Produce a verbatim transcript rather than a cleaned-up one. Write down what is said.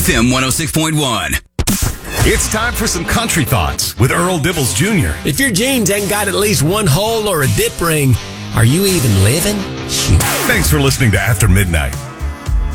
F M one oh six point one. It's time for some country thoughts with Earl Dibbles Junior If your jeans ain't got at least one hole or a dip ring, are you even living? Shoot. Thanks for listening to After Midnight.